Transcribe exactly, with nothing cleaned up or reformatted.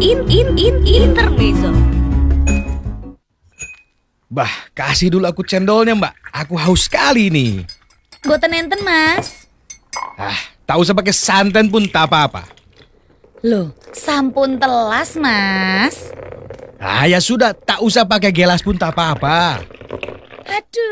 in in in intermezzo. Bah, kasih dulu aku cendolnya, Mbak. Aku haus sekali nih. Boten enten, Mas. Ah, tak usah pakai santan pun tak apa-apa. Loh, sampun telas, Mas. Ah, ya sudah, tak usah pakai gelas pun tak apa-apa. Aduh.